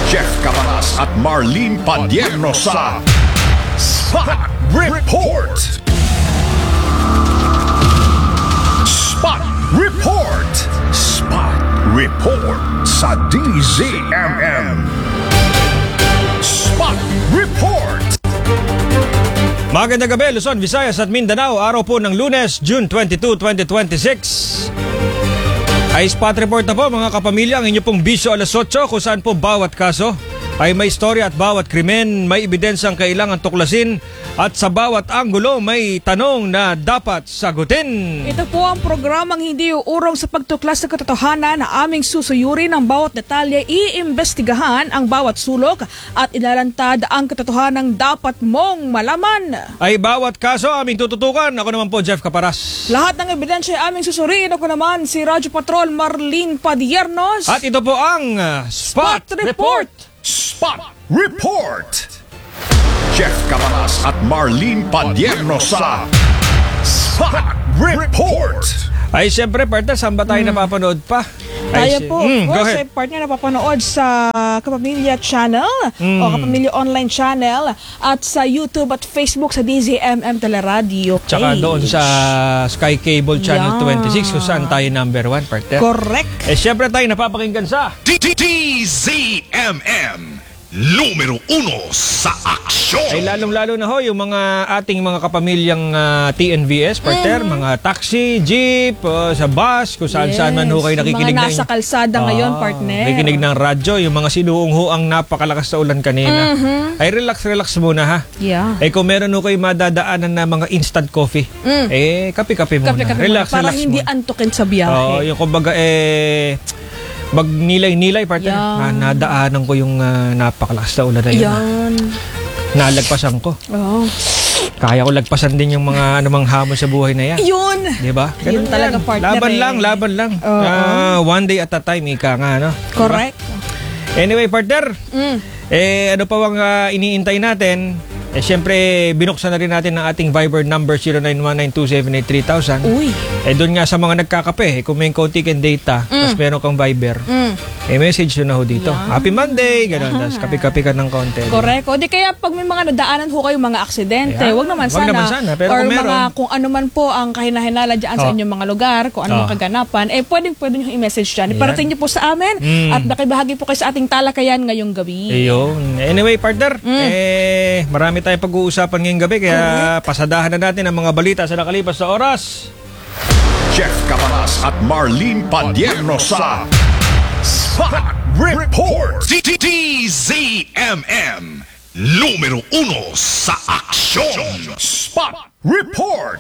Jeff Cabanas at Marlene Padierno sa Spot Report. Spot Report. Spot Report sa DZMM. Spot Report. Magandang gabi, Luzon, Visayas at Mindanao. Araw po ng Lunes, June 22, 2026. Ay Spot Report na po mga kapamilya, ang inyo pong bisyo alas 8 kung saan po bawat kaso ay may istorya at bawat krimen may ebidensyang kailangan tuklasin at sa bawat anggulo may tanong na dapat sagutin. Ito po ang programang hindi uurong sa pagtuklas ng katotohanan na aming susuyurin ang bawat detalye, iimbestigahan ang bawat sulok at ilalantad ang katotohanang dapat mong malaman. Ay bawat kaso aming tututukan. Ako naman po, Jeff Caparas. Lahat ng ebidensya ay aming susuriin. Ako naman si Radyo Patrol Marlene Padierno. At ito po ang Spot Report. Spot Report. Jeff Cabanas at Marlene Padierno sa Spot Report. Ay siyempre, partner, saan ba tayo napapanood pa? Tayo po, of go course, ahead. partner, napapanood sa Kapamilya Channel o Kapamilya Online Channel at sa YouTube at Facebook sa DZMM Teleradio. Tsaka doon sa Sky Cable Channel Yeah. 26 kung saan tayo number 1, partner. Correct. Eh siyempre tayo napapakinggan sa DZMM numero 1 sa aksyon. ay lalong-lalo na ho yung mga ating mga kapamilyang TNVS, partner, mga taxi, jeep, sa bus, kung saan-saan man ho kayo nakikinig Mga nasa kalsada ngayon, partner. nakikinig ng radyo, yung mga sinuong ho ang napakalakas na ulan kanina. Ay relax muna ha. Yeah. Eh kung meron ho kayo madadaanan na mga instant coffee, eh kape-kape muna. Kape-kape Relax para hindi muna. antukin sa biyahe. Oo, yung kumbaga magnilay-nilay, partner. Nadaanan ko yung napakalakas na ulan na yun. Yan. Nalagpasan ko. Oh. Kaya ko lagpasan din yung mga anumang hamon sa buhay na yan. Yun. Diba? Yun talaga, partner. Laban lang. One day at a time, ika nga, no? Correct. Diba? Anyway, partner, ano pa bang iniintay natin? Eh, syempre, binuksan na rin natin ang ating Viber number 09192783,000. Uy. Eh, doon nga sa mga nagkakape, kung may konti kang data, tapos meron kang Viber, message yun na ho dito. Yeah. Happy Monday! Ganon, tapos kape-kape ka ng konti. Correct. O di kaya pag may mga nadaanan ho kayo mga aksidente, Yeah. wag naman Wag naman sana, pero or kung meron, mga kung ano man po ang kahinahinala dyan sa inyong mga lugar, kung ano Oh. mga kaganapan, pwede nyo i-message dyan. Iparating nyo po sa amin at nakibahagi po kayo sa ating talakayan ngayong gabi. Ayun. Anyway, partner, marami tayong pag-uusapan ngayong gabi, kaya pasadahan na natin ang mga balita sa nakalipas na oras. Jeff Cabanas at Marlene Padierno sa Spot Report. DZMM numero 1 sa aksyon. Spot Report.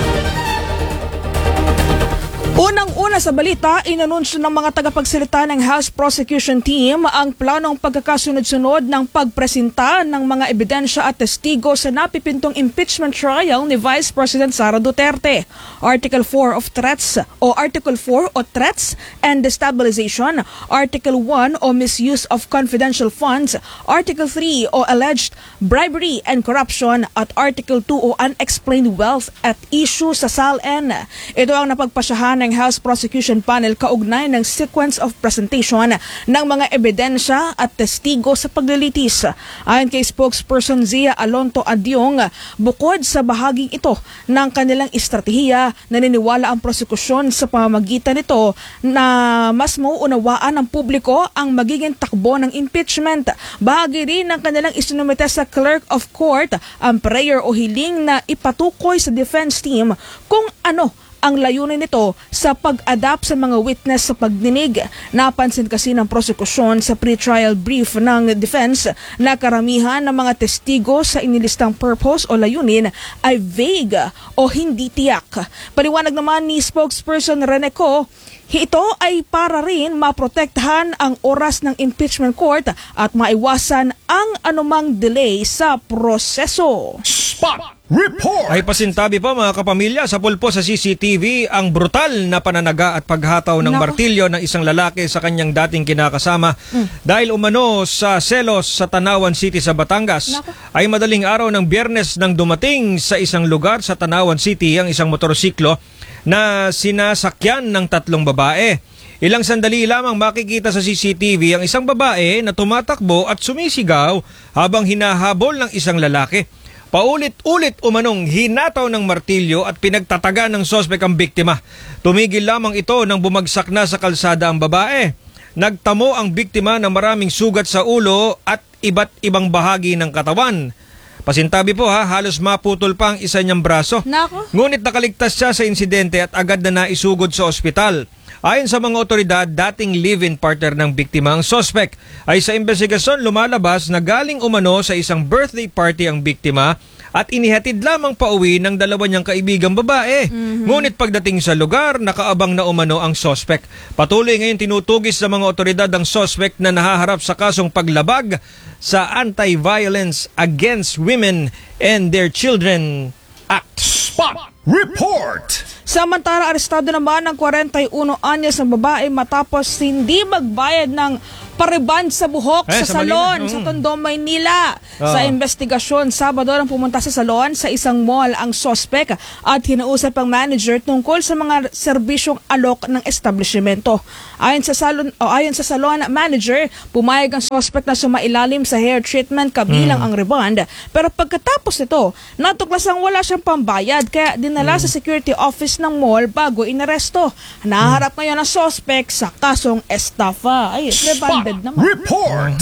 Unang-una sa balita, inanunsyo ng mga tagapagsalita ng House Prosecution Team ang planong pagkakasunod-sunod ng pagpresenta ng mga ebidensya at testigo sa napipintong impeachment trial ni Vice President Sara Duterte. Article 4 of threats o Article 4 o threats and destabilization, Article 1 o misuse of confidential funds, Article 3 o alleged bribery and corruption at Article 2 o unexplained wealth at issue sa SALN. Ito ang napagpasyahan ng House Prosecution Panel kaugnay ng sequence of presentation ng mga ebidensya at testigo sa paglilitis. Ayon kay spokesperson Zia Alonto Adyong, bukod sa bahaging ito ng kanilang estratehiya, naniniwala ang prosekusyon sa pamamagitan nito na mas mauunawaan ng publiko ang magiging takbo ng impeachment. Bahagi rin ng kanilang isinumite sa Clerk of Court ang prayer o hiling na ipatukoy sa defense team kung ano ang layunin nito sa pag-adapt sa mga witness sa pagdinig. Napansin kasi ng prosekusyon sa pre-trial brief ng defense na karamihan ng mga testigo sa inilistang purpose o layunin ay vague o hindi tiyak. Paliwanag naman ni spokesperson Rene Co, ito ay para rin maprotektahan ang oras ng impeachment court at maiwasan ang anumang delay sa proseso. Spot Report. Ay pasintabi pa mga kapamilya, sa pulpo sa CCTV ang brutal na pananaga at paghataw ng martilyo ng isang lalaki sa kanyang dating kinakasama dahil umano sa selos sa Tanawan City sa Batangas. Ay madaling araw ng Biyernes nang dumating sa isang lugar sa Tanawan City ang isang motorsiklo na sinasakyan ng 3 babae. Ilang sandali lamang makikita sa CCTV ang isang babae na tumatakbo at sumisigaw habang hinahabol ng isang lalaki. Paulit-ulit umanong hinataw ng martilyo at pinagtataga ng sospek ang biktima. Tumigil lamang ito nang bumagsak na sa kalsada ang babae. Nagtamo ang biktima ng maraming sugat sa ulo at iba't ibang bahagi ng katawan. Pasintabi po halos maputol pa ang isa niyang braso. Nako. Ngunit nakaligtas siya sa insidente at agad na naisugod sa ospital. Ayon sa mga otoridad, dating live-in partner ng biktima ang sospek ay sa investigasyon lumalabas na galing umano sa isang birthday party ang biktima at inihatid lamang pauwi ng dalawa niyang kaibigang babae. Ngunit pagdating sa lugar, nakaabang na umano ang sospek. Patuloy ngayon tinutugis sa mga otoridad ang sospek na nahaharap sa kasong paglabag sa Anti-Violence Against Women and Their Children Act. Spot Report! Samantala, arestado naman ng 41 anyos na babae matapos hindi magbayad ng pariband sa buhok sa salon sa Tondo, Maynila. Sa investigasyon, Sabado nang pumunta sa salon sa isang mall ang sospek at hinausap ang manager tungkol sa mga serbisyong alok ng establishmento. Ayon sa salon manager, pumayag ang sospek na sumailalim sa hair treatment kabilang ang reband. Pero pagkatapos nito, natuklasang wala siyang pambayad kaya dinala sa security office ng mall bago inaresto. Naharap ngayon ang sospek sa kasong estafa. Ay, rebanded naman. Report!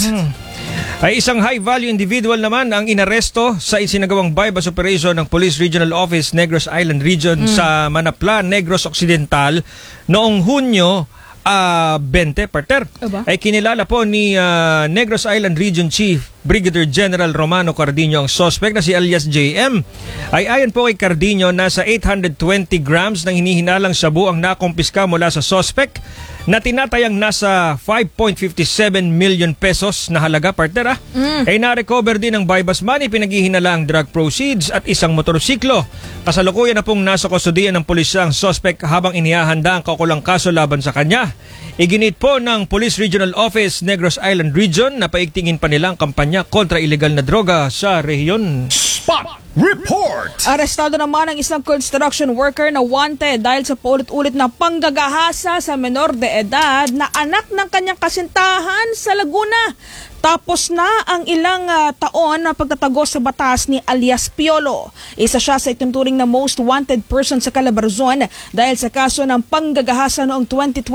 Ay isang high-value individual naman ang inaresto sa isinagawang bypass operation ng Police Regional Office Negros Island Region sa Manapla, Negros Occidental noong Hunyo 20, partner. Ay kinilala po ni Negros Island Region Chief Brigadier General Romano Cardiño ang suspect na si alias JM. Ay ayon po kay Cardiño, nasa 820 grams ng hinihinalang shabu ang nakumpiska mula sa suspect na tinatayang nasa 5.57 million pesos na halaga, partner. Ay na-recover din ang bypass money, pinaghihinalaang drug proceeds at isang motorsiklo. Kasalukuyan na pong nasa kustodiyan ng pulisya ang suspect habang inihahanda ang kaukulang kaso laban sa kanya. Iginit po ng Police Regional Office Negros Island Region na paigtingin pa nila ang kampanya kontra illegal na droga sa rehiyon. Spot Report! Arestado naman ang isang construction worker na wanted dahil sa paulit-ulit na panggagahasa sa menor de edad na anak ng kanyang kasintahan sa Laguna. Tapos na ang ilang taon na pagtatago sa batas ni alias Piolo. Isa siya sa itinuturing na most wanted person sa Calabarzon dahil sa kaso ng panggagahasa noong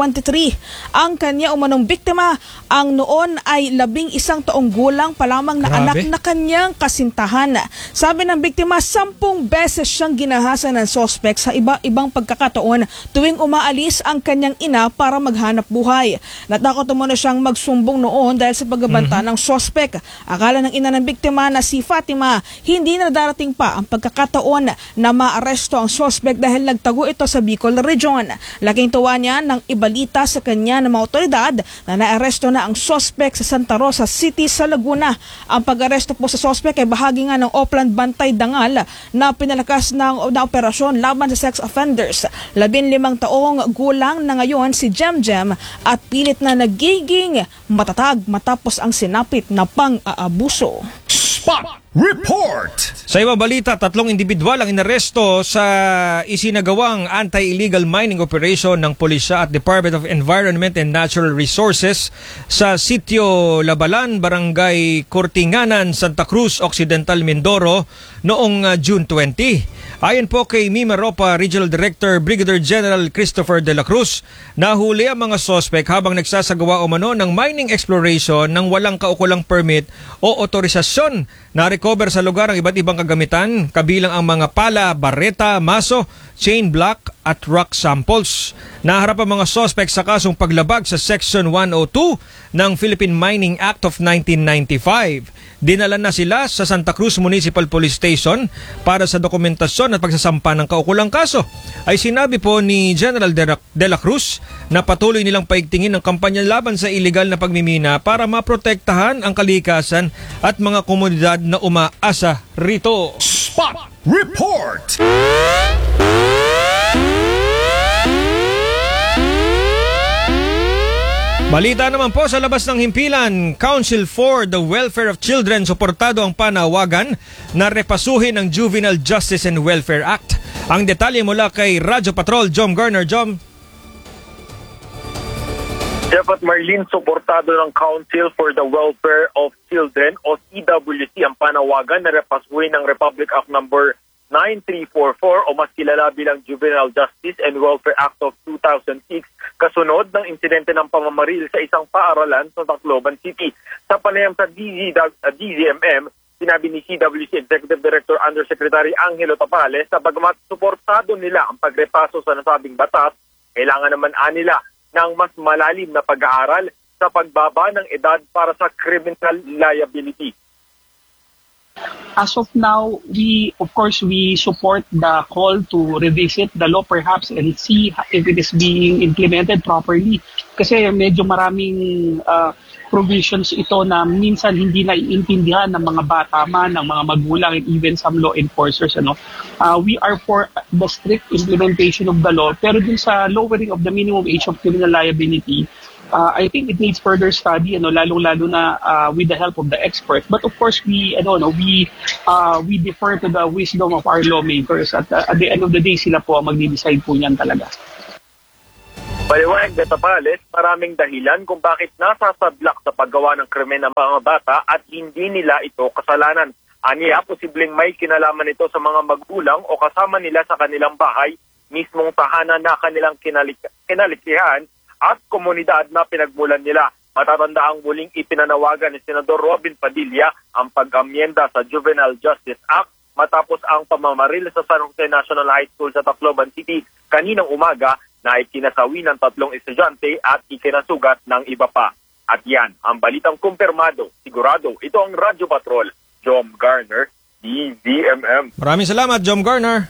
2023. Ang kanya umanong biktima ang noon ay 11 taong gulang pa lamang na anak na kanyang kasintahan. Sabi ng biktima, 10 beses siyang ginahasa ng sospek sa iba-ibang pagkakataon tuwing umaalis ang kanyang ina para maghanap buhay. Natakot umano siyang magsumbong noon dahil sa pagbabanta ng sospek. Akala ng ina ng biktima na si Fatima, hindi na darating pa ang pagkakataon na maaresto ang sospek dahil nagtago ito sa Bicol Region. Laking tuwa niya nang ibalita sa kanya ng mga otoridad na naaresto na ang sospek sa Santa Rosa City sa Laguna. Ang pag-aresto po sa sospek ay bahagi nga ng Opland Bantay Dangal na pinalakas na operasyon laban sa sex offenders. 15 taong gulang na ngayon si Jem at pilit na nagiging matatag matapos ang sinapit na pang-aabuso. Spot Report! Sa ibang balita, 3 individual ang inaresto sa isinagawang anti-illegal mining operation ng Pulisya at Department of Environment and Natural Resources sa Sitio Labalan, Barangay Cortinganan, Santa Cruz Occidental, Mindoro noong June 20. Ayon po kay Mimaropa Regional Director Brigadier General Christopher De La Cruz, nahuli ang mga sospek habang nagsasagawa umano ng mining exploration ng walang kaukulang permit o otorisasyon. Na-recover sa lugar ang iba't ibang kagamitan, kabilang ang mga pala, bareta, maso, chain block at rock samples. Naharap ang mga sospek sa kasong paglabag sa Section 102 ng Philippine Mining Act of 1995. Dinala na sila sa Santa Cruz Municipal Police Station para sa dokumentasyon at pagsasampa ng kaukulang kaso. Ay sinabi po ni General De La Cruz na patuloy nilang paigtingin ang kampanya laban sa illegal na pagmimina para maprotektahan ang kalikasan at mga komunidad na umaasa rito. Spot Report! Balita naman po sa labas ng himpilan, Council for the Welfare of Children suportado ang panawagan na repasuhin ang Juvenile Justice and Welfare Act. Ang detalye mula kay Radyo Patrol, Jom Garner. Jom. Jeff at Marlene, suportado ng Council for the Welfare of Children o CWC ang panawagan na repasuhin ng Republic Act number 9344 o mas kilala bilang Juvenile Justice and Welfare Act of 2006 kasunod ng insidente ng pamamaril sa isang paaralan sa Tacloban City. Sa panayam sa DZMM, sinabi ni CWC Executive Director Undersecretary Angelo Tapales na bagamat suportado nila ang pagrepaso sa nasabing batas, kailangan naman nila ng mas malalim na pag-aaral sa pagbaba ng edad para sa criminal liability. As of now, we support the call to revisit the law perhaps and see if it is being implemented properly. Kasi medyo maraming provisions ito na minsan hindi naiintindihan ng mga bata man, ng mga magulang, and even some law enforcers. We are for the strict implementation of the law, pero dun sa lowering of the minimum age of criminal liability, I think it needs further study, lalong-lalo na with the help of the experts. But of course, we defer to the wisdom of our lawmakers. At the end of the day, sila po ang magdi-decide po niyan talaga. Paliwanag na Tapales, maraming dahilan kung bakit nasasablak sa paggawa ng krimen ng mga bata at hindi nila ito kasalanan. Aniya, posibleng may kinalaman ito sa mga magulang o kasama nila sa kanilang bahay, mismong tahanan na kanilang kinalikihan at komunidad na pinagmulan nila. Matatanda ang muling ipinanawagan ni Senador Robin Padilla ang pag-amyenda sa Juvenile Justice Act matapos ang pamamaril sa San Jose National High School sa Tacloban City kaninang umaga na ikinasawi ng 3 estudyante at ikinasugat ng iba pa. At yan, ang balitang kumpirmado, sigurado, ito ang Radyo Patrol, Jom Garner, DZMM. Maraming salamat, Jom Garner.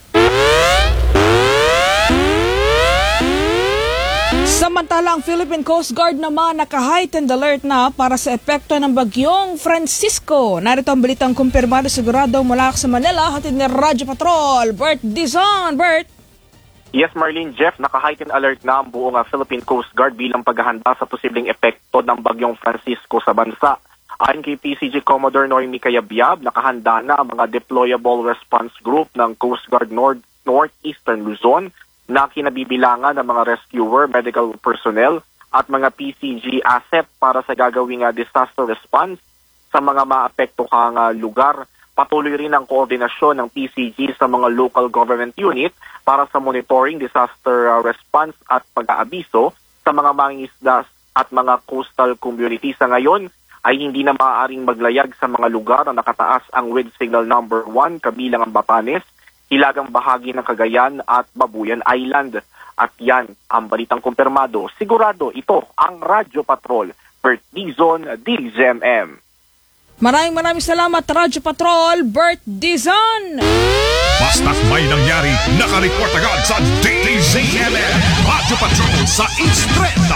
Samantala, ang Philippine Coast Guard naman naka-heightened alert na para sa epekto ng bagyong Francisco. Narito ang balitang kumpirmado sigurado mula sa Manila, hatid ni Radyo Patrol, Bert Dizon. Bert? Yes, Marlene, Jeff, naka-heightened alert na ang buong Philippine Coast Guard bilang paghahanda sa posibleng epekto ng bagyong Francisco sa bansa. Ayon kay PCG Commodore Noemi Cayabyab, nakahanda na ang mga deployable response group ng Coast Guard Northeastern Luzon na kinabibilangan ng mga rescuer, medical personnel at mga PCG asset para sa gagawing disaster response sa mga maapektuhang lugar. Patuloy rin ang koordinasyon ng PCG sa mga local government unit para sa monitoring, disaster response at pag-aabiso sa mga mangingisda at mga coastal community. Sa ngayon ay hindi na maaaring maglayag sa mga lugar na nakataas ang wind signal number 1 kabilang ang Batanes, hilagang bahagi ng Cagayan at Babuyan Island. At yan ang balitang kumpirmado. Sigurado ito ang Radyo Patrol, Bert Dizon, DZMM. Maraming salamat, Radyo Patrol, Bert Dizon. Basta't may nangyari, nakareport agad sa DZMM. Radyo Patrol sa Instreta.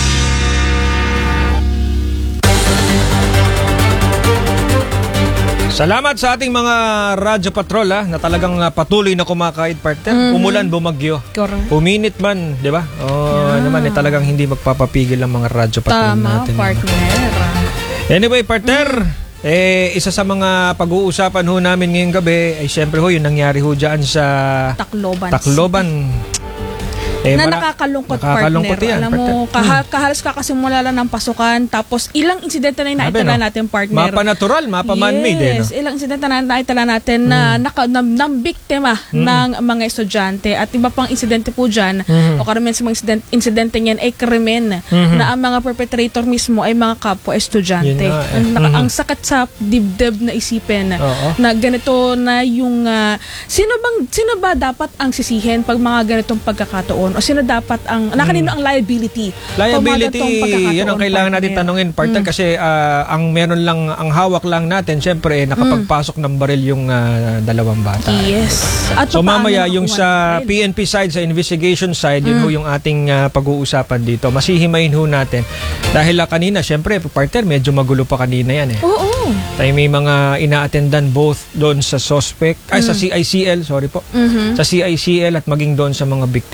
Salamat sa ating mga Radyo Patrol na talagang patuloy na kumakait, partner. Umulan, bumagyo. Correct. Uminit man, di ba? Naman talagang hindi magpapapigil ang mga Radyo Patrol natin. Tama, partner. Anyway, partner, isa sa mga pag-uusapan ho namin ngayong gabi ay syempre ho yung nangyari ho dyan sa Tacloban. Nakakalungkot, partner. Yan, alam mo, kahalos kakasimula lang ng pasukan, tapos ilang insidente na naitala natin, partner. Mapa natural, mapa man-made. Yes, ilang insidente na naitala natin na biktima ng mga estudyante. At iba pang insidente po dyan, o karamihan sa mga insidente niyan ay krimen na ang mga perpetrator mismo ay mga kapwa estudyante. Ang sakit sa dibdib na isipin na ganito na yung sino ba dapat ang sisihin pag mga ganitong pagkakataon? O sino dapat ang nakanino ang liability? Liability, yan ang kailangan natin tanungin, partner, kasi ang meron lang, ang hawak lang natin, syempre nakapagpasok ng baril yung dalawang bata. Yes. At so mamaya yung sa PNP side, sa investigation side, yun ho yung ating pag-uusapan dito. Masihimayin ho natin. Dahil kanina, syempre, partner, medyo magulo pa kanina yan eh. Oo. Tayo may mga ina-attendan both doon sa suspect, sa CICL, sorry po. Sa CICL at maging doon sa mga biktima, partner.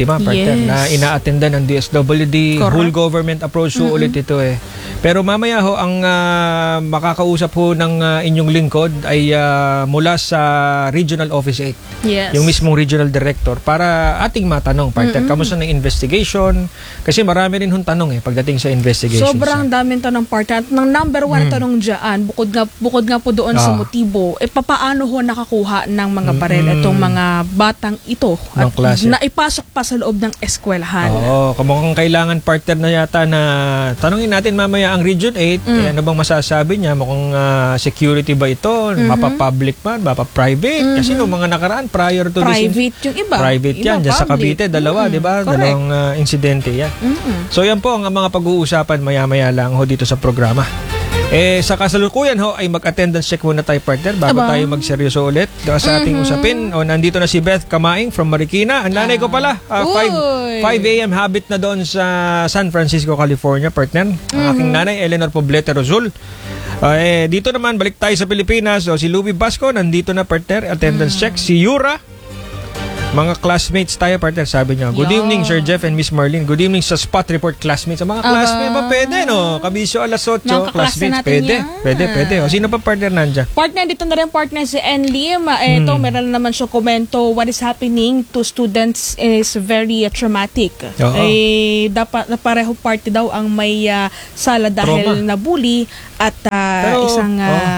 partner, Yes. na ina-attenda ng DSWD. Correct. Whole government approach ho ulit ito eh. Pero mamaya ho, ang makakausap ho ng inyong lingkod ay mula sa Regional Office 8. Yes. Yung mismong regional director para ating matanong, partner, kamusta ng investigation? Kasi marami rin hong tanong pagdating sa investigation. Sobrang daming tanong, partner. At ng number one tanong dyan, bukod nga po doon sa motibo, papaano ho nakakuha ng mga barel itong mga batang ito Ng klase. na ipasok pa sa loob ng eskwelahan. Oo, mukhang kailangan partner na yata na tanungin natin mamaya ang Region 8, ano bang masasabi niya? Mukhang security ba ito? Mapa-public man? Mapa-private? Kasi nung mga nakaraan, prior to this... Private yung iba. Private yan. Diyan sa public. Cavite, dalawa, di ba? Correct. Dalawang insidente yan. So yan po ang mga pag-uusapan maya-maya lang ho dito sa programa. Sa kasalukuyan ho ay mag-attendance check muna tayo, partner, bago Aba. tayo magseryoso ulit sa ating usapin. Nandito na si Beth Kamaing from Marikina. Ang nanay ko pala, 5 a.m. habit na doon sa San Francisco, California, partner. Ang aking nanay, Eleanor Poblete Rosul. Dito naman, balik tayo sa Pilipinas. Si Louie Basco, nandito na, partner. Attendance check. Si Yura. Mga classmates tayo, partner, sabi niya. Good evening, Sir Jeff and Miss Marlene. Good evening sa Spot Report classmates. Ang mga classmates ba? Pwede, no? Kabisyo alas 8, Mga kaklase classmates. natin Pwede, yan. pwede. O, sino pa partner nandyan? Partner, dito na rin partner si Enlim. Ito, meron naman siya komento, what is happening to students is very traumatic. Oo. Dapat na pareho party daw ang may sala dahil Trauma. nabully at Pero, isang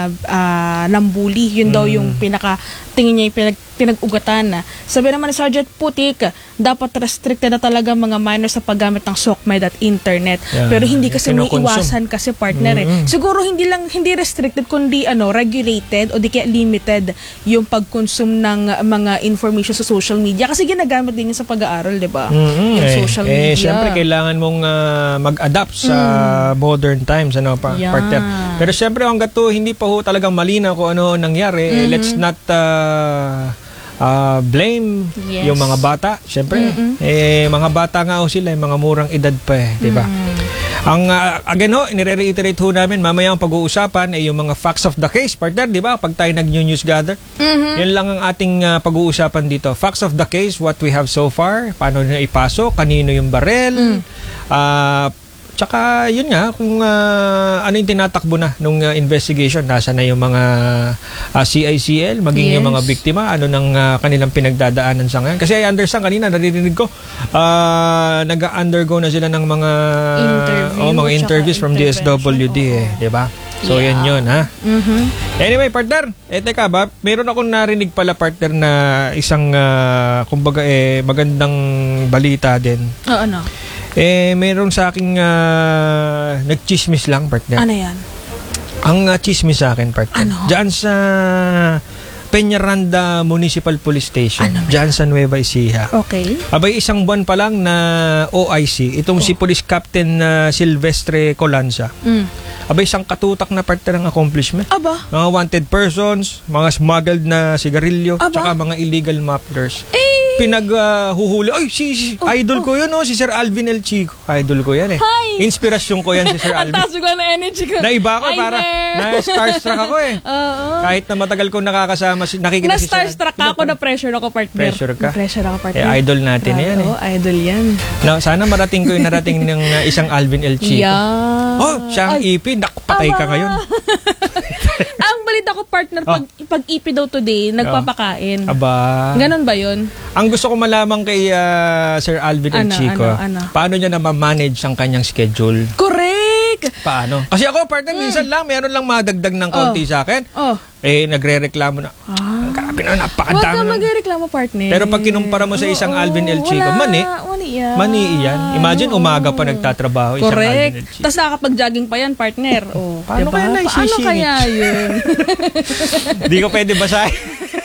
nambully. Yun daw yung tingin niya yung pinag-ugatan. Sabi naman ni Sergeant Putik, dapat restricted na talaga mga minors sa paggamit ng SOCMED at internet. Yeah. Pero hindi kasi may Kinukonsume. iwasan kasi partner Siguro hindi restricted kundi regulated o di kaya limited yung pag-consume ng mga information sa social media kasi ginagamit din yun sa pag-aaral, 'di ba? Yung social media. Siyempre kailangan mong mag-adapt sa modern times, ano pa, Yeah. partner. Pero siyempre hangga't hindi pa ho talagang malinaw kung ano nangyari, let's not blame Yes. yung mga bata. Siyempre, mga bata nga ho sila, mga murang edad pa di ba? Ang again ho, nire-reiterate ho namin mamaya ang pag-uusapan ay yung mga facts of the case, partner, di ba? Pag tayo nag-news gather. Yan lang ang ating pag-uusapan dito. Facts of the case, what we have so far, paano na ipasok, kanino yung barel, tsaka yun nga, kung ano yung tinatakbo na nung investigation, nasa na yung mga CICL, maging yung mga biktima, ano nang kanilang pinagdadaanan sa ngayon. Kasi I understand kanina, naririnig ko, nag-undergo na sila ng mga interviews from DSWD, di ba? So yan yun, ha? Anyway, partner, teka ba, meron akong narinig pala, partner, na isang, kumbaga, magandang balita din. Ano? Meron sa aking nagchismis lang, partner. Ano yan? Ang chismis sa akin, partner. Ano? Diyan sa Peñaranda Municipal Police Station. Diyan sa Nueva Ecija. Okay. Abay, isang buwan pa lang na OIC. Itong si Police Captain Silvestre Colanza. Abay, isang katutak na partner ng accomplishment. Aba. Mga wanted persons, mga smuggled na sigarilyo, Aba. tsaka mga illegal mufflers. Pinaghuhuli. Ay, idol ko yun, si Sir Alvin El Chico. Idol ko yan Hi! Inspirasyon ko yan si Sir Ang Alvin. taas ko na energy ko. Naiba ko, Hi, para sir. na-starstruck ako Oo. Kahit na matagal kong nakakasama, nakikita si Sir Na-starstruck ako, na-pressure ako, partner. Pressure ka? Na-pressure ako, partner. idol natin yan Oo, idol yan. No, sana marating ko yung narating ng isang Alvin El Chico. Yeah. Oh, siya ang Ay. EP. Naku, patay ka ngayon. Ang balita ko, partner, pag ipi daw today, nagpapakain. Aba. Ganon ba yun? Ang gusto ko malaman kay Sir Alvin El Chico, ano? paano niya na ma-manage ang kanyang schedule? Correct! Paano? Kasi ako, partner, minsan lang, meron lang madagdag ng konti sa akin. Oh. Nagre-reklamo na. Grabe na, Huwag napakadami ka na. magreklamo, partner. Pero pag kinumpara mo sa isang Alvin El Chico, Mani yan. mani iyan. Imagine, umaga pa nagtatrabaho isang Alvin Correct. El Chico. Tapos nakakapag-jogging pa yan, partner. Oh, Paano kaya Paano naisisingit? kaya yun? Hindi ko pwede basahin.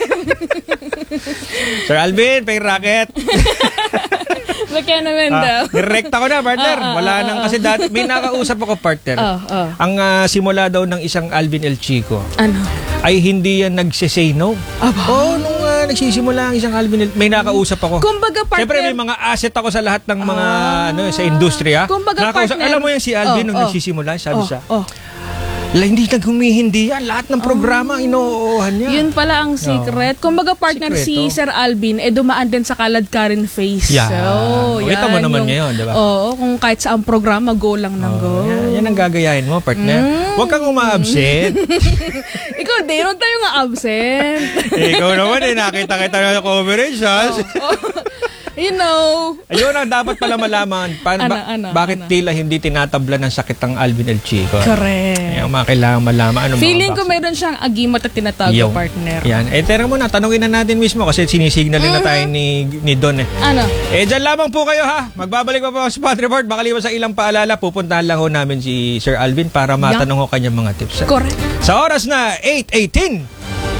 Sir Alvin, pay racket. Bakit naman daw? Direkta ko na, partner. Wala nang kasi dati. May nakausap ako, partner. Ang simula daw ng isang Alvin El Chico Ano? ay hindi yan nagsisay no. Nung nagsisimula ang isang Alvin El, may nakausap ako. Kumbaga, partner. Siyempre, may mga asset ako sa lahat ng mga sa industriya. Kumbaga, Nakausap, partner. alam mo yan si Alvin nung nagsisimula, sabi siya, Hindi naghumihindi yan. Lahat ng programa, inoohan niya. Yun pala ang secret. Kumbaga partner si Sikreto. Sir Alvin, dumaan din sa kaladkarin face. Yan. So, Kita mo naman ngayon, di ba? Oo, kung kahit sa ang programa, go lang ng go. Yan ang gagayahin mo, partner. Huwag kang uma-absent. Ikaw din, huwag tayo nga absent. Ikaw naman nakita kita na coverage, ha? You know. Ayun ang dapat pala malaman. Bakit tila hindi tinatabla ng sakit ang Alvin El Chico? Correct. Yung mga kailangan malaman. Feeling ko meron siyang agimat at tinatago, partner. Yan. Tera mo na, tanungin na natin mismo kasi sinisignalin na tayo ni Don. Ano? Dyan lamang po kayo, ha? Magbabalik pa po ang Spot Report. Makaliwan sa ilang paalala, pupuntahan lang ho namin si Sir Alvin para matanong ho kanyang mga tips. Correct. Sa oras na 8:18.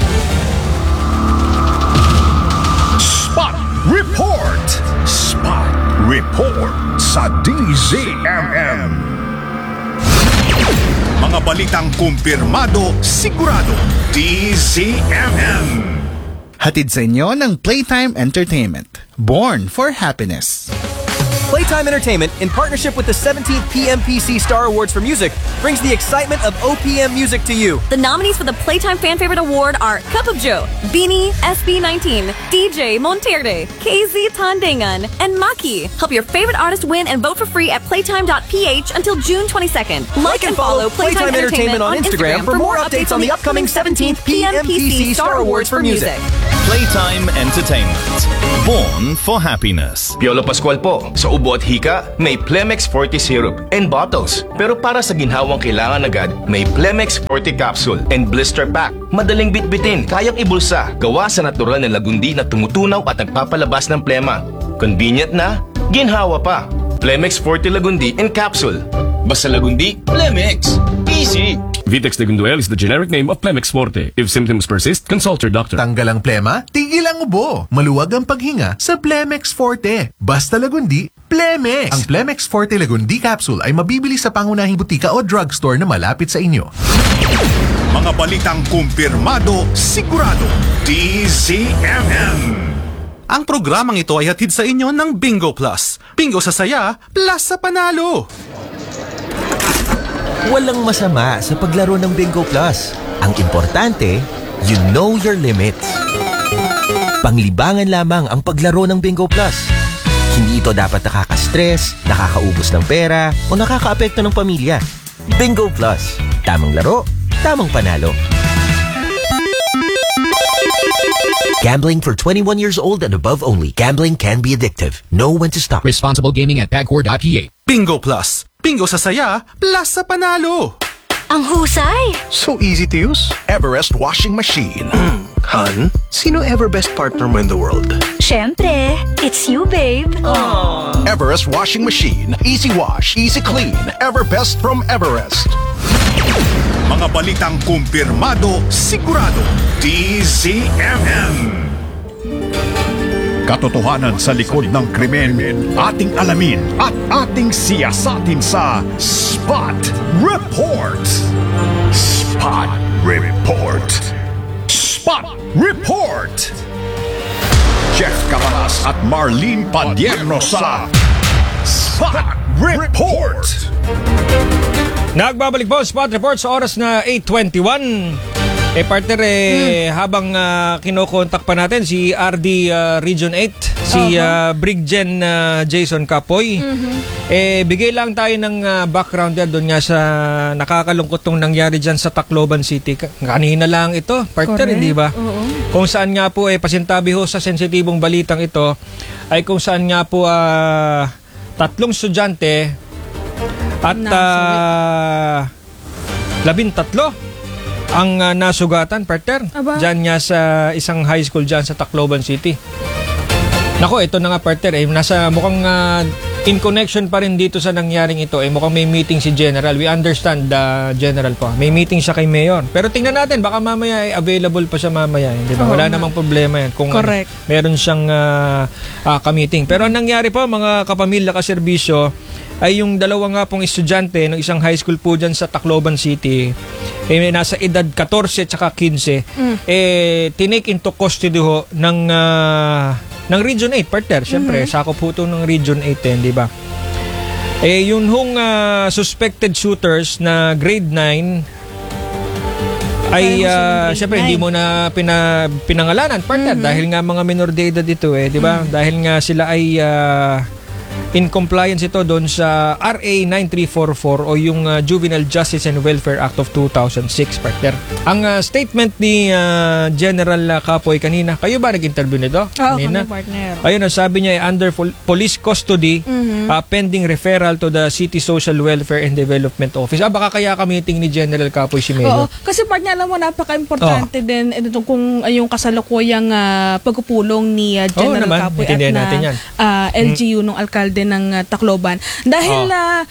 Spot Report! Spot Report sa DZMM. Mga balitang kumpirmado, sigurado, DZMM. Hatid sa inyo ng Playtime Entertainment. Born for happiness. Playtime Entertainment, in partnership with the 17th PMPC Star Awards for Music, brings the excitement of OPM music to you. The nominees for the Playtime Fan Favorite Award are Cup of Joe, Beanie, SB19, DJ Monterde, KZ Tandangan, and Maki. Help your favorite artist win and vote for free at playtime.ph until June 22nd. Like and follow Playtime Entertainment on Instagram for more updates on the upcoming 17th PMPC Star Awards for Music. Playtime Entertainment. Born for happiness. Piolo Pascual po. Sa ubo at hika, may Plemex Forte Syrup and bottles. Pero para sa ginhawang kailangan agad, may Plemex Forte Capsule and Blister Pack. Madaling bitbitin, kayang ibulsa. Gawa sa natural na lagundi na tumutunaw at nagpapalabas ng plema. Convenient na, ginhawa pa. Plemex Forte Lagundi and Capsule. Basta lagundi, Plemex. Easy! Vitex Legunduel is the generic name of Plemex Forte. If symptoms persist, consult your doctor. Tanggal ang plema, tigil ang ubo. Maluwag ang paghinga sa Plemex Forte. Basta lagundi, Plemex. Ang Plemex Forte Lagundi Capsule ay mabibili sa pangunahing butika o drugstore na malapit sa inyo. Mga balitang kumpirmado, sigurado, DZMM. Ang programang ito ay hatid sa inyo ng Bingo Plus. Bingo sa saya, plus sa panalo. Walang masama sa paglaro ng Bingo Plus. Ang importante, you know your limits. Panglibangan lamang ang paglaro ng Bingo Plus. Hindi ito dapat nakaka-stress, nakakaubos ng pera, o nakakaapekto ng pamilya. Bingo Plus. Tamang laro, tamang panalo. Gambling for 21 years old and above only. Gambling can be addictive. Know when to stop. Responsible gaming at pagcor.ph. Bingo Plus. Bingo sa saya, plus sa panalo. Ang husay! So easy to use. Everest washing machine. Hun, sino ever best partner mo in the world? Siyempre, it's you, babe. Everest washing machine. Easy wash, easy clean. Everbest from Everest. Mga balitang kumpirmado, sigurado, DZMM. Katotohanan sa likod ng krimen, ating alamin at ating siyasatin sa Spot Report. Spot Report. Spot Report. Jeff Cabanas at Marlene Padierno sa Spot Report. Nagbabalik po Spot Report sa oras na 8:21. Partner, habang kinokontak pa natin si RD Region 8, si Brigjen Jason Capoy, bigay lang tayo ng background yan doon nga sa nakakalungkot tong nangyari dyan sa Tacloban City. Kanina lang ito, partner, hindi ba? Kung saan nga po, pasintabi ho sa sensitibong balitang ito, ay kung saan nga po 3 estudyante at 13 ang nasugatan, partner. Diyan nga sa isang high school dyan sa Tacloban City. Nako, ito na nga, partner. Nasa mukhang in connection pa rin dito sa nangyaring ito. Mukhang may meeting si General. We understand the General po. May meeting siya kay Mayor. Pero tingnan natin, baka mamaya available pa siya mamaya. Di ba? Wala namang problema yan. Kung meron siyang ka-meeting. Pero ang nangyari po, mga kapamilya, kaserbisyo, ay yung dalawa nga pong estudyante ng isang high school po dyan sa Tacloban City, nasa edad 14 at 15, tinake into custody ho ng Region 8, partner. Siyempre, sakop po ito ng Region 8, di ba? Yun hong suspected shooters na grade 9 ay syempre hindi mo na pinangalanan partner dahil nga mga minor de edad ito di ba? Dahil nga sila ay in compliance ito doon sa RA 9344 o yung Juvenile Justice and Welfare Act of 2006 partner. Ang statement ni General Capoy kanina, kayo ba nag-interview nito? Kanina? Partner. Ayun, sabi niya under police custody pending referral to the City Social Welfare and Development Office. Baka kaya ka meeting ni General Capoy Simedo. Oo, kasi partner, alam mo, napaka-importante din ito kung yung kasalukuyang pagpupulong ni General Capoy at na LGU nung alkalde ng Tacloban. Dahil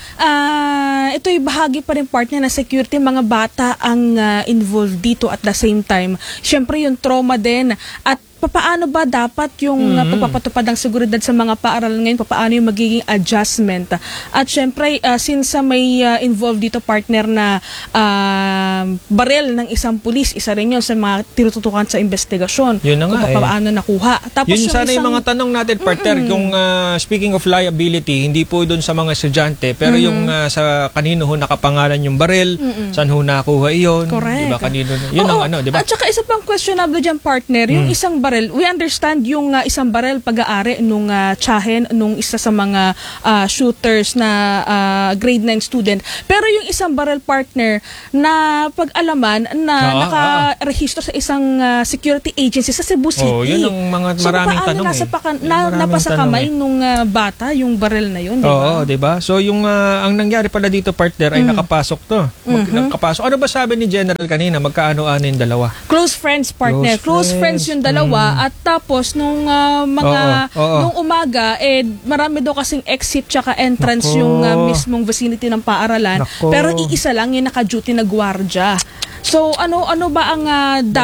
ito'y bahagi pa rin partner na security, mga bata ang involved dito at the same time. Siyempre yung trauma din at paano ba dapat yung pagpapatupad ng seguridad sa mga paaralan ngayon, paano yung magiging adjustment. At syempre, since may involved dito partner na barel ng isang pulis, isa rin yun sa mga tinututukan sa investigasyon. Yun na nga kung paano nakuha. Tapos yun sana yung mga tanong natin partner, kung speaking of liability, hindi po doon sa mga estudyante, pero yung sa kanino ho nakapangalan yung barel, saan ho nakuha iyon, diba, kanino, yun ang diba? At saka isa pang questionable dyan partner, yung isang barel, we understand yung isang barel pag-aari nung tsahen nung isa sa mga shooters na grade 9 student. Pero yung isang barel partner na pag-alaman na nakarehistro sa isang security agency sa Cebu City. Yun ang mga maraming tanong napasa kamay nung bata yung barel na yun, di ba? Oo, di ba? So yung ang nangyari pala dito partner ay nakapasok to. Nakapasok. Ano ba sabi ni General kanina? Magkaano-ano yung dalawa? Close friends partner. Close friends yung dalawa. At tapos nung nung umaga marami daw kasing exit tsaka entrance yung mismong vicinity ng paaralan. Pero iisa lang yung naka-duty na gwardiya. So ano ba ang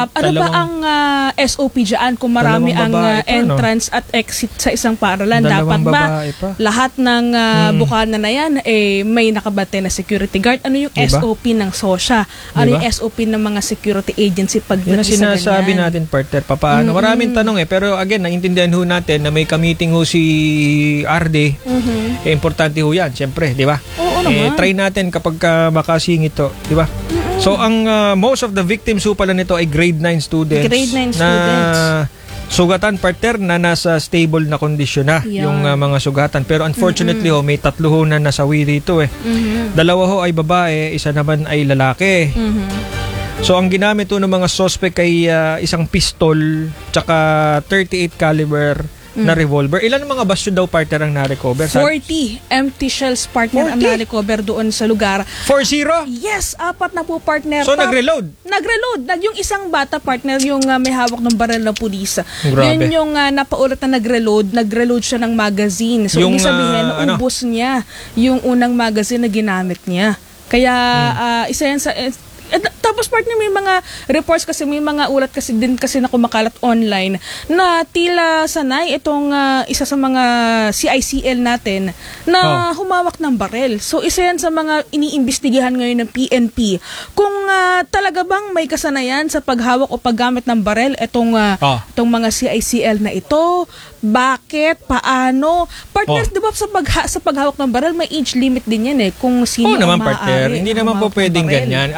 SOP diyan kung marami ang entrance at exit sa isang paaralan? Dapat ba lahat ng bukana na yan may nakabate na security guard? Ano yung SOP ng SOSYA? Ano yung SOP ng mga security agency pagdating sa ganyan? Sinasabi natin partner papaano. Maraming tanong pero again naintindihan ho natin na may ka-meeting ho si RD. Importante ho yan syempre, di ba? Try natin kapag makasingit ito, di ba? So ang most of the victims ho pala nito ay grade 9 students. Grade 9 students. Na sugatan partner na nasa stable na kondisyon na yung mga sugatan. Pero unfortunately may 3 ho na nasawi dito 2 ho ay babae, isa naman ay lalaki. So ang ginamit ho ng mga suspect ay isang pistol tsaka 38 caliber na revolver. Ilan ang mga basyo daw partner ang na-recover? 40 empty shells partner ang na-recover doon sa lugar. 40? Yes, 4 na po partner. So nag-reload? Nag-reload. Yung isang bata partner, yung may hawak ng baril ng pulis. Grabe. Yun yung napaulat na nag-reload siya ng magazine. So yung, ibig sabihin, ubos niya yung unang magazine na ginamit niya. Kaya isa yan sa... Tapos partner, may mga reports kasi, may mga ulat kasi din kasi na kumakalat online na tila sanay itong isa sa mga CICL natin na humawak ng barel. So isa yan sa mga iniimbestigahan ngayon ng PNP. Kung talaga bang may kasanayan sa paghawak o paggamit ng barel itong mga CICL na ito, bakit, paano? Partners, di ba sa paghawak ng barel may age limit din yan kung sino naman partner, hindi naman po pwedeng ganyan.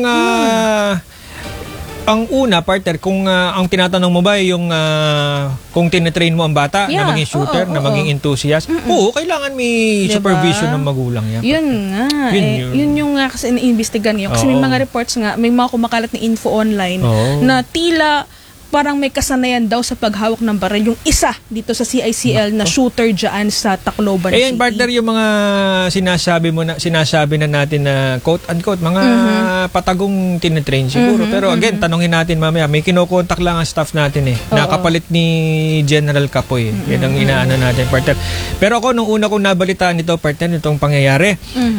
Ang una partner, kung ang tinatanong mo ba yung kung tinitrain mo ang bata na maging shooter, na maging enthusiast, kailangan may supervision ng magulang yan. Yun nga. Yun yung kasi iniimbestigan ngayon. Kasi may mga reports nga, may mga kumakalat na info online na tila parang may kasanayan daw sa paghawak ng baril yung isa dito sa CICL na shooter dyan sa Tacloban City. Partner, yung mga sinasabi na natin na quote-unquote, mga patagong tinitrain siguro. Pero again, tanongin natin mamaya, may kinokontak lang ang staff natin nakapalit ni General Capoy. Yan ang inaano natin, partner. Pero ako, nung una kong nabalitaan nito, partner, itong pangyayari,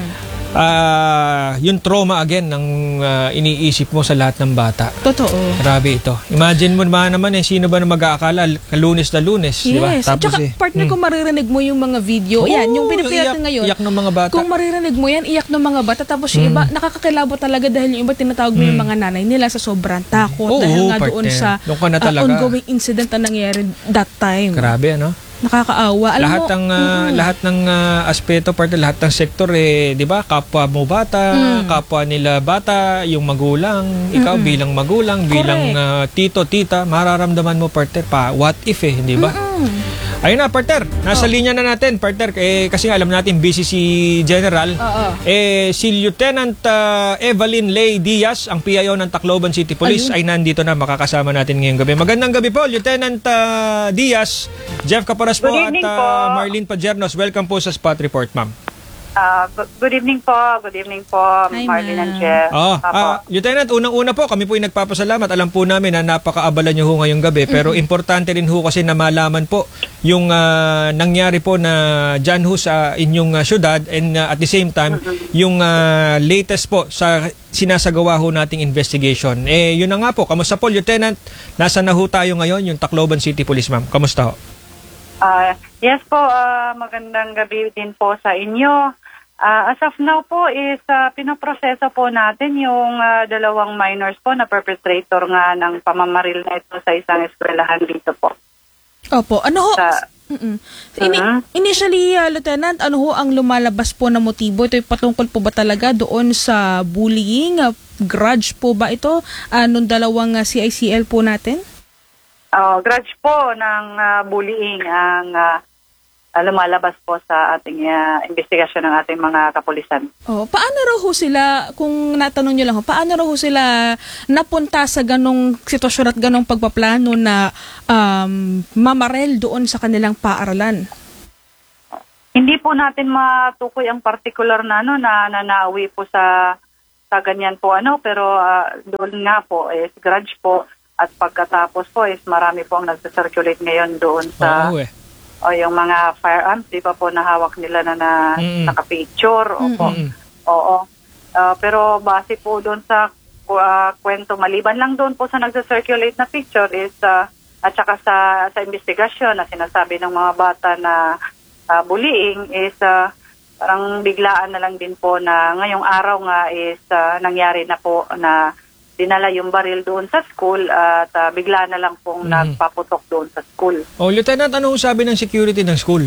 yung trauma again ng iniisip mo sa lahat ng bata. Totoo. Grabe ito. Imagine mo naman sino ba na mag-aakala Lunes na Lunes, di ba? Tapos partner, kung maririnig mo yung mga video, yung pinipili natin ngayon. Iyak ng mga bata. Kung maririnig mo yan, iyak ng mga bata. Tapos yung iba, nakakakilabo talaga dahil yung iba tinatawag mo yung mga nanay nila sa sobrang takot dahil nga doon sa ongoing incident na nangyari that time. Grabe, ano? Nakakaawa. Alam Lahat mo, ng lahat ng aspeto, parte lahat ng sektor 'di ba? Kapwa mo bata, kapwa nila bata, yung magulang, ikaw bilang magulang, bilang tito, tita, mararamdaman mo partner pa what if 'di ba? Ayun na, partner. Nasa linya na natin, partner. Kasi nga alam natin, busy si General. Si Lieutenant Evelyn Ley Diaz, ang PIO ng Tacloban City Police, ay nandito na. Makakasama natin ngayong gabi. Magandang gabi po, Lieutenant Diaz. Jeff Caparas po at Marlene Pajernos. Welcome po sa Spot Report, ma'am. Good evening po. Good evening po, Marlene and Jeff. Lieutenant, unang-una po, kami po ay nagpapasalamat. Alam po namin na napakaabala nyo ho ngayong gabi. Pero importante rin ho kasi na malaman po yung nangyari po na dyan ho sa inyong syudad and at the same time, yung latest po sa sinasagawa ho nating investigation. Yun na nga po. Kamusta po, Lieutenant? Nasa na ho tayo ngayon, yung Tacloban City Police, ma'am? Kamusta ho? Yes po, magandang gabi din po sa inyo. As of now po is pinoproseso po natin yung dalawang minors po na perpetrator nga ng pamamaril na ito sa isang eskwelahan dito po. Opo, ano ho? Initially, Lieutenant, ano ho ang lumalabas po na motibo? Ito ay patungkol po ba talaga doon sa bullying? Grudge po ba ito? Nung dalawang CICL po natin? Grudge po ng bullying ang lumalabas po sa ating investigasyon ng ating mga kapulisan. Paano raw ho sila, kung natanong nyo lang ho, paano raw ho sila napunta sa ganong sitwasyon at ganong pagpaplano na mamarel doon sa kanilang paaralan? Hindi po natin matukoy ang particular na nawi po sa ganyan po pero doon nga po is grudge po at pagkatapos po is marami po ang nagsa-circulate ngayon doon sa yung mga firearms, di ba po nahawak nila na naka-picture. Pero base po doon sa kwento, maliban lang doon po sa nagsa-circulate na picture is at saka sa investigasyon na sinasabi ng mga bata na bullying is parang biglaan na lang din po na ngayong araw nga is nangyari na po na dinala yung baril doon sa school at bigla na lang pong nagpaputok doon sa school. Lieutenant, ano sabi ng security ng school?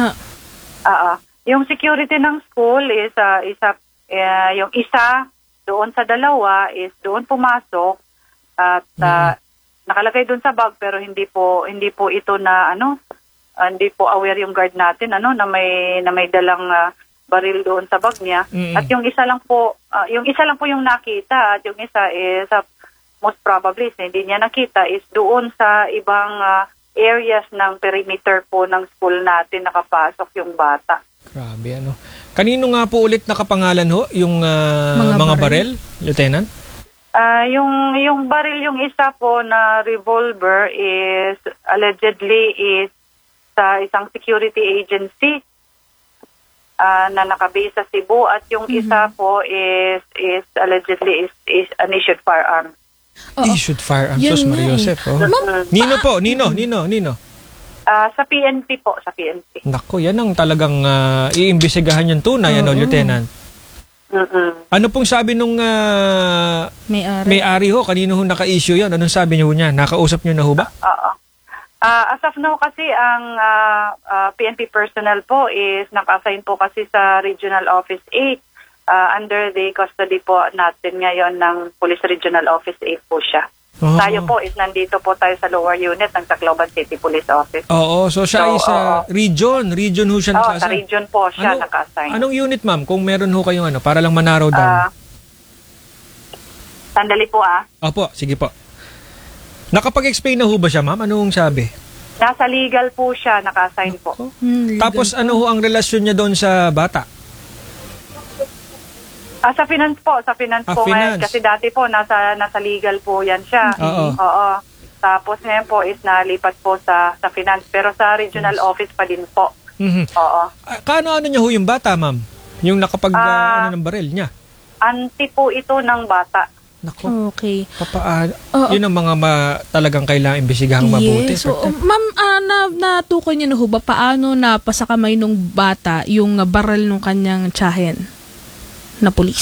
Yung security ng school is yung isa doon sa dalawa is doon pumasok at nakalagay doon sa bag pero hindi po ito na hindi po aware yung guard natin na may dalang baril doon sa bag niya. At yung isa lang po yung nakita at yung isa is most probably hindi niya nakita is doon sa ibang areas ng perimeter po ng school natin nakapasok yung bata. Grabe Kanino nga po ulit nakapangalan ho yung mga baril, Lieutenant? Yung baril yung isa po na revolver is allegedly is sa isang security agency na nakabase sa Cebu at yung isa po is allegedly is an issued firearm. Issued firearm. Sus Maria Joseph. Nino po? Nino? Sa PNP po, sa PNP. Naku, yan ang talagang iimbestigahan yung tunay, Lieutenant. Ano pong sabi nung may-ari ho? Kanino ho naka-issue yan? Anong sabi niyo niya? Nakausap niyo na ho ba? As of now kasi ang PNP personnel po is naka-assign po kasi sa Regional Office 8 under the custody po natin ngayon ng Police Regional Office 8 po siya. Tayo po is nandito po tayo sa lower unit ng Tacloban City Police Office. So siya is region ho siya naka-assign? Sa region po siya naka-assign. Anong unit, ma'am? Kung meron ho kayong para lang manarrow down. Sandali po Opo, sige po. Nakapag-explain na ho ba siya, ma'am? Anong sabi? Nasa legal po siya, naka-assign po. Tapos ano ho ang relasyon niya doon sa bata? Sa finance po, ngayon. Kasi dati po, nasa legal po yan siya. Oo. Tapos ngayon po is nalipat po sa finance, pero sa regional office pa din po. Oo. Ano niya ho yung bata, ma'am? Yung nakapag ng baril niya? Auntie po ito ng bata. Nako. Okay. Yun ang mga talagang kailangang imbestigahang mabuti. So, ma'am, natukoy niyo na ho ba paano napasa kamay nung bata yung baril nung kanyang tiyahin na pulis?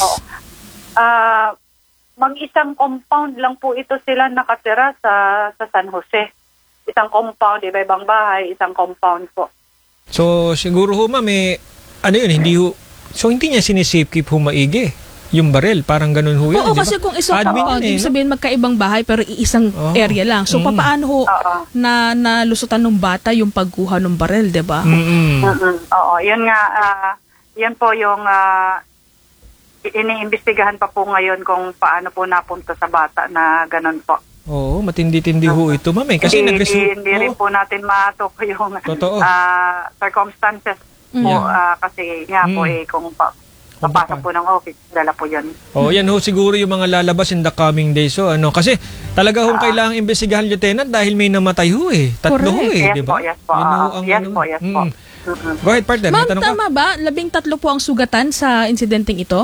Mag-isang compound lang po ito sila nakatira sa San Jose. isang compound, iba-ibang bahay, isang compound po. So, siguro ho, ma'am, hindi niya sinisafekeep ho maigi yung baril. Parang ganun ho yan. Oo, di ba? kasi kung isang Admin compound, yun, ibig sabihin magkaibang bahay pero iisang area lang. So, paano ho na nalusutan ng bata yung pagkuha ng baril, di ba? Oo, yun nga, yan po yung iniimbestigahan pa po ngayon kung paano po napunta sa bata na ganun po. Oo, matindi-tindi ho ito, ma'am. Kasi hindi rin po natin matok yung circumstances po kasi nga po kung papasok po ng office, dala po yun. Yan ho siguro yung mga lalabas in the coming days. So, kasi talaga hong kailangang imbestigahan, Lieutenant, dahil may namatay ho eh. Tatlo ho eh, di ba? Yes po. Go ahead, partner. Ma'am, tama ba? 13 po ang sugatan sa insidenteng ito?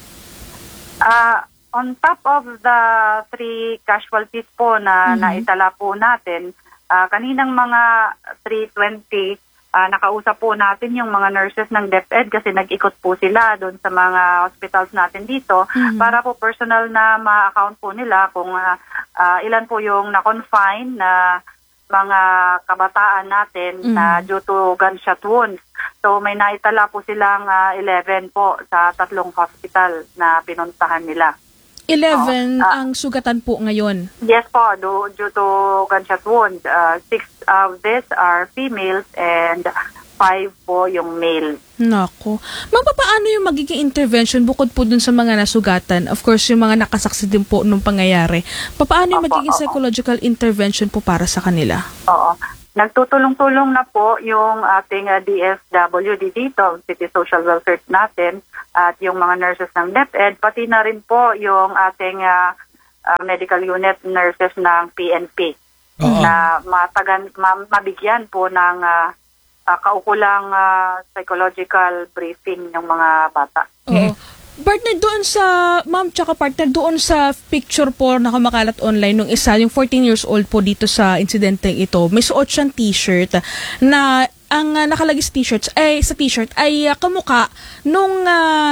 On top of the 3 casualties po na naitala po natin, kaninang mga 3:20, nakausap po natin yung mga nurses ng DepEd kasi nag-ikot po sila doon sa mga hospitals natin dito para po personal na ma-account po nila kung ilan po yung na-confine na mga kabataan natin na due to gunshot wounds. So may naitala po silang 11 po sa 3 hospital na pinuntahan nila. 11 ang sugatan po ngayon? Yes po, due to gunshot wounds. 6 of these are females and 5 po yung male. Nako. Ma'am, paano yung magiging intervention bukod po dun sa mga nasugatan? Of course, yung mga nakasaksi din po nung pangyayari. Paano yung magiging psychological intervention po para sa kanila? Oo. Nagtutulong-tulong na po yung ating DSWD dito, City Social Welfare natin, at yung mga nurses ng DepEd, pati na rin po yung ating medical unit nurses ng PNP na mabigyan po ng kaukulang psychological briefing ng mga bata. Oo. Partner, doon sa, ma'am, tsaka partner, doon sa picture po na kumakalat online nung isa, yung 14 years old po dito sa insidente ito, may suot siyang t-shirt na ang nakalagay sa t-shirt ay kamukha nung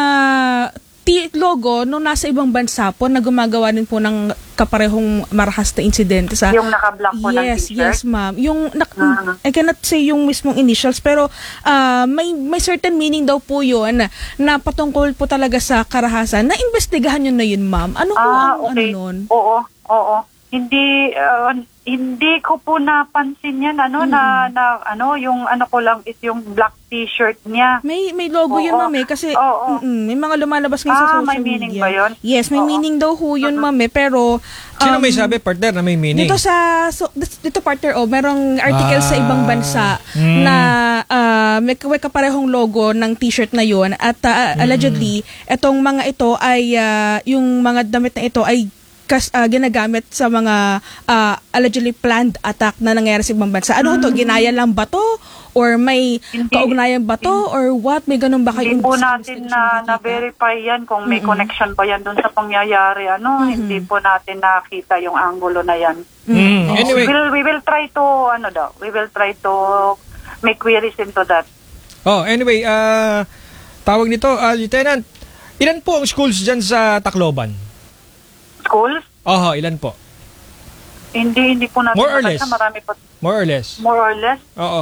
logo nung nasa ibang bansa po na gumagawa din po ng kaparehong marahas na insidente sa yung naka-black po ng t-shirt. Yes, ma'am. Yung I cannot say yung mismong initials pero may certain meaning daw po 'yun na patungkol po talaga sa karahasan. Na-investigahan niyo na 'yun, ma'am. Ano po ang ano nun? Oo. Hindi ko po napansin yan na yung ko lang is yung black t-shirt niya. May logo yun, ma'am, kasi may mga lumalabas ngayon sa social may meaning media. Ba yun? Yes, may meaning daw ho yun, ma'am, pero sino may sabi, partner, na may meaning? Dito partner, merong article sa ibang bansa na may kaparehong logo ng t-shirt na yun at allegedly itong mga ito ay yung mga damit na ito ay ginagamit sa mga allegedly planned attack na nangyayari sa ibang bansa. Ano to? Ginaya lang ba to? Or may kaugnayan ba to? Or what? May ganun ba kayo? Hindi po natin na-verify yan kung may connection ba yan dun sa pangyayari. Hindi po natin nakita yung angulo na yan. Anyway, we will try to make queries into that. Anyway, tawag nito, Lieutenant, ilan po ang schools dyan sa Tacloban? Schools? Ilan po? Hindi po natin. More or less? Marami po. More or less? More or less? Oo.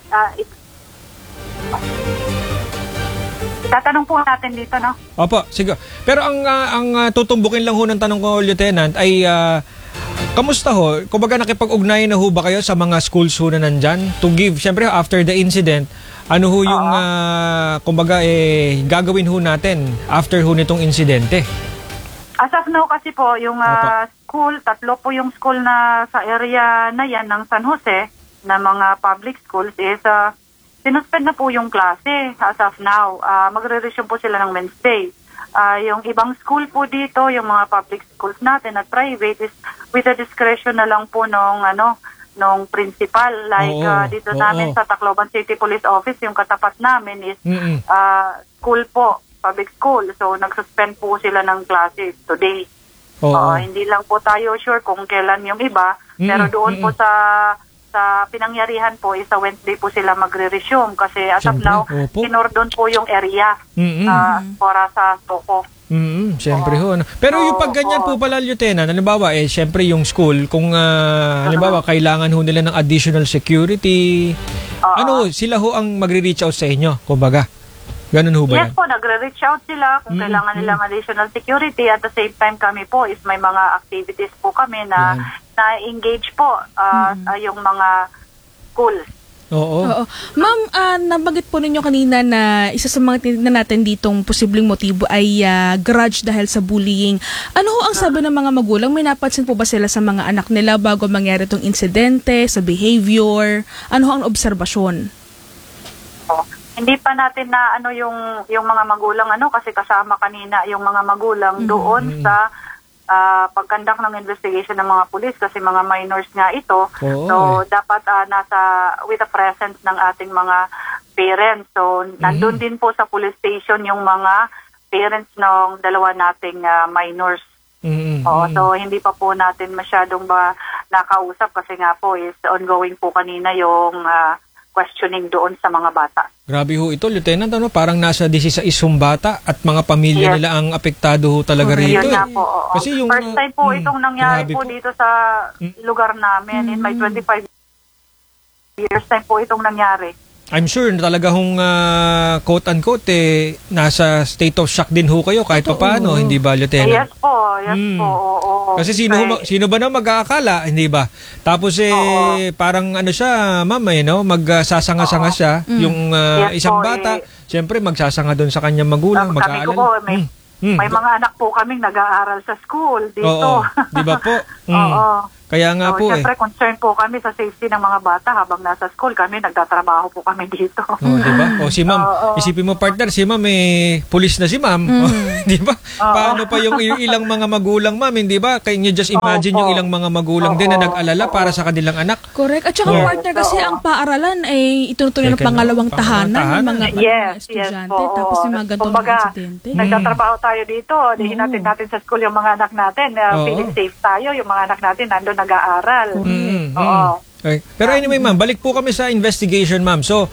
Tatanong po natin dito, no? Opo, sige. Pero ang tutumbukin lang ho ng tanong ko, Lieutenant, ay kamusta ho? Kumbaga nakipag-ugnayan na ho ba kayo sa mga schools ho na nandyan? To give, syempre after the incident, ano ho yung kumbaga gagawin ho natin after ho nitong insidente? As of now kasi po, yung school, 3 po yung school na sa area na yan ng San Jose, na mga public schools is sinuspend na po yung klase as of now. Magre-resume po sila ng Wednesday. Yung ibang school po dito, yung mga public schools natin at private is with the discretion na lang po nung principal. Like dito namin sa Tacloban City Police Office, yung katapat namin is school po. Public school. So, nag-suspend po sila ng klase today. Hindi lang po tayo sure kung kailan yung iba. Pero doon po sa pinangyarihan po, sa Wednesday po sila magre-resume. Kasi as of now, kinordon po yung area para sa Toko. Siyempre ho. Pero yung pag ganyan po pala, Lieutenant, halimbawa, siyempre yung school, kung halimbawa, kailangan ho nila ng additional security, sila ho ang magre-reach out sa inyo, kumbaga. Ganun ho ba yan? Yes po, nagre-reach out sila kung kailangan nilang additional security. At the same time kami po is may mga activities po kami na na-engage po yung mga schools. Oo. Ma'am, nabanggit po ninyo kanina na isa sa mga tinignan natin ditong posibleng motibo ay grudge dahil sa bullying. Ano ho ang sabi ng mga magulang? May napansin po ba sila sa mga anak nila bago mangyari itong insidente, sa behavior? Ano ho ang obserbasyon? Hindi pa natin na yung mga magulang kasi kasama kanina yung mga magulang doon sa pagkandak ng investigation ng mga pulis kasi mga minors nga ito. So dapat with the presence ng ating mga parents. So nandun din po sa police station yung mga parents ng dalawa nating minors. So hindi pa po natin masyadong nakausap kasi nga po is ongoing po kanina yung questioning doon sa mga bata. Grabe ho ito, Lieutenant, parang nasa 16 bata at mga pamilya nila ang apektado ho talaga rito. Yun nga po, Kasi yung, first time po itong nangyari po dito sa lugar namin. In my 25 years time po itong nangyari. I'm sure na talaga hong quote-unquote nasa state of shock din ho kayo kahit pa paano, hindi ba, Lieutenant? Yes po, oo. Kasi sino ba na mag-aakala, hindi ba? Tapos parang siya, ma'am, magsasanga-sanga siya, yung isang bata, siyempre magsasanga doon sa kanyang magulang, mag-aalala. May mga anak po kaming nag-aaral sa school dito. Di ba po? Kaya nga po siyempre concerned po kami sa safety ng mga bata habang nasa school kami, nagtatrabaho po kami dito. Diba? Si ma'am, isipin mo partner, si ma'am pulis na si ma'am. Diba? Paano pa yung ilang mga magulang ma'am, hindi ba? Can you just imagine yung ilang mga magulang din na nag-alala para sa kanilang anak? Correct. At saka partner kasi ang paaralan ay itutuloy ng pangalawang tahanan ng mga estudyante. Tapos yung mga ganitong mga insidente. Nagtatrabaho tayo dito, hinatid natin sa school yung mga anak natin, feeling safe tayo, yung mga anak natin nandun nag-aaral. Okay. Pero anyway, ma'am, balik po kami sa investigation, ma'am. So,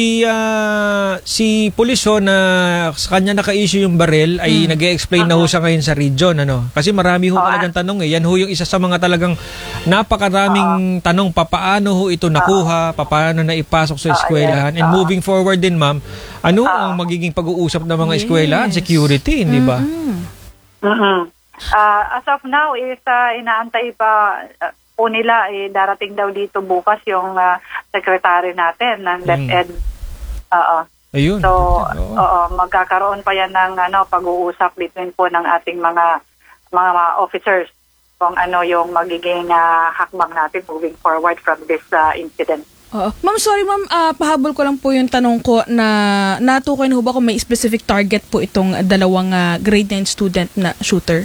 si police na sa kanya naka-issue yung baril ay nag-e-explain na ho siya ngayon sa region, Kasi marami ho talagang tanong Yan ho yung isa sa mga talagang napakaraming tanong, paano ho ito nakuha, paano na ipasok sa eskwelahan. And moving forward din, ma'am, ano ang magiging pag-uusap ng mga eskwelahan? Security, hindi ba? As of now is inaantay pa po nila darating daw dito bukas yung secretary natin ng DepEd. Ayun. So magkakaroon pa yan ng pag-uusap between po ng ating mga officers kung yung magiging hakbang natin moving forward from this incident. Ma'am, sorry ma'am, pahabol ko lang po yung tanong ko na natukoy na ho ba kung may specific target po itong dalawang grade 9 student na shooter?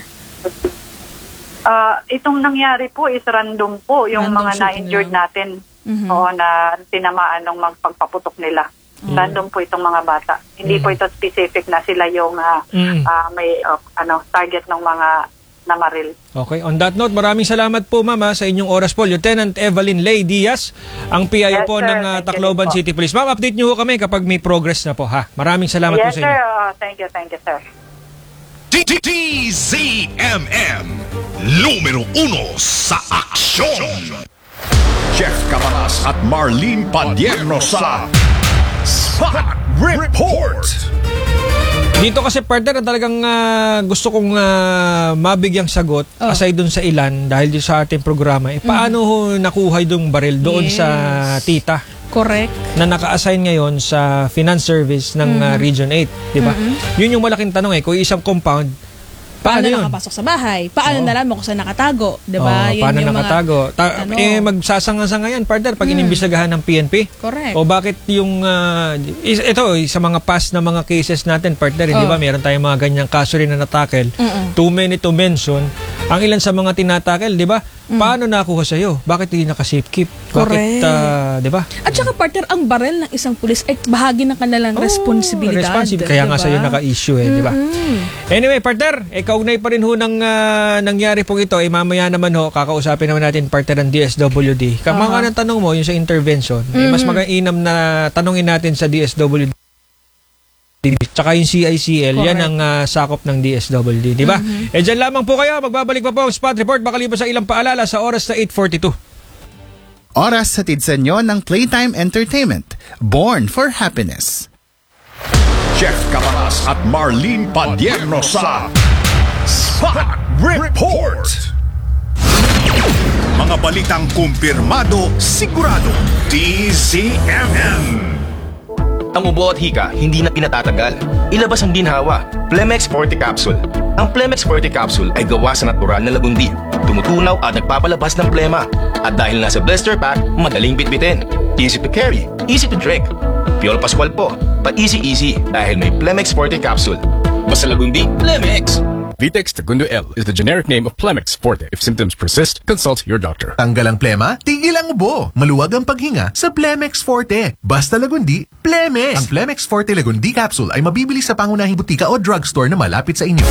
Itong nangyari po is random po yung mga na-injured natin na tinamaan ng pagpaputok nila. Random po itong mga bata. Hindi po ito specific na sila yung may target ng mga namaril. Okay, on that note, maraming salamat po ma'am sa inyong oras po. Lieutenant Evelyn Lay Diaz, ang PIO po ng Tacloban City Police. Ma'am, update niyo kami kapag may progress na po ha. Maraming salamat po sa inyo. Yes sir, thank you sir. DZMM Numero 1 sa aksyon. Jeff Cabanas at Marlene Padierno sa Spot Report. Dito kasi partner na talagang gusto kong mabigyang sagot aside dun sa ilan dahil sa ating programa. Paano ho nakuha yung baril doon sa tita? Correct. Na naka-assign ngayon sa finance service ng Region 8, di ba? Yun yung malaking tanong kung isang compound, paano yun? Nakapasok sa bahay? Paano nalaman kung saan nakatago? Diba? Paano nakatago? Magsasanga-sanga yan, partner, pag inimbestigahan ng PNP. Correct. O bakit yung, ito, sa mga past na mga cases natin, partner, di ba? Meron tayong mga ganyang kaso rin na natakel. Too many to mention. Ang ilan sa mga tinatakel, di ba? Paano nakuha sa'yo? Bakit hindi naka-safe keep? Bakit, di ba? At saka partner, ang baril ng isang pulis ay bahagi ng kanilang responsibilidad. Kaya nga sa'yo naka-issue di ba? Anyway, partner, kaugnay pa rin ho ng nangyari po ito, mamaya naman ho, kakausapin naman natin partner ng DSWD. Mga ng tanong mo, yung sa intervention, mas mag-ainam na tanongin natin sa DSWD Tsaka yung CICL, yan ang sakop ng DSWD, di ba? Dyan lamang po kayo, magbabalik pa po ang Spot Report makalipas sa ilang paalala sa oras na 8:42. Oras hatid sa inyo ng Playtime Entertainment. Born for happiness. Jeff Cabanas at Marlene Padierno sa Spot Report. Mga balitang kumpirmado, sigurado, DZMM. Ang ubo at hika, hindi na pinatatagal. Ilabas ang ginhawa, Plemex Forte Capsule. Ang Plemex Forte Capsule ay gawa sa natural na lagundi. Tumutunaw at nagpapalabas ng plema. At dahil nasa blister pack, madaling bitbitin. Easy to carry, easy to drink. Piolo Pascual po, pa-easy dahil may Plemex Forte Capsule. Basta lagundi, Plemex! Vitex Segundo L is the generic name of Plemex Forte. If symptoms persist, consult your doctor. Tanggal ang plema, tigil ang ubo. Maluwag ang paghinga sa Plemex Forte. Basta lagundi, Plemex! Ang Plemex Forte Lagundi Capsule ay mabibili sa pangunahing butika o drugstore na malapit sa inyo.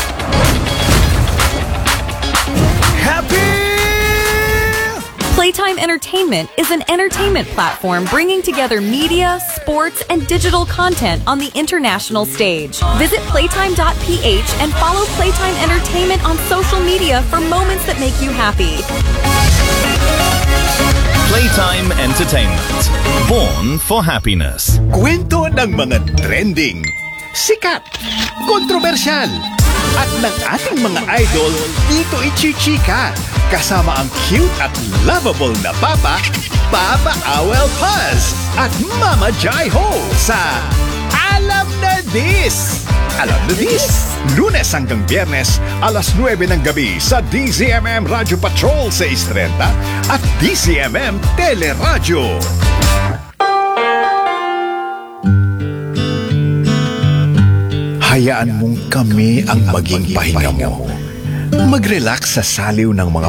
Playtime Entertainment is an entertainment platform bringing together media, sports, and digital content on the international stage. Visit playtime.ph and follow Playtime Entertainment on social media for moments that make you happy. Playtime Entertainment. Born for happiness. Kwento ng mga trending, sikat, kontrobersyal, at ng ating mga idol dito ichichika. Kasama ang cute at lovable na Papa, Papa Awel Paz, at Mama Jai Ho sa Alam na This! Alam na This! Lunes hanggang Biyernes, alas 9 ng gabi sa DZMM Radio Patrol 630 at DZMM Teleradyo. Hayaan mong kami ang maging pahinga mo. Mag-relax sa saliw ng mga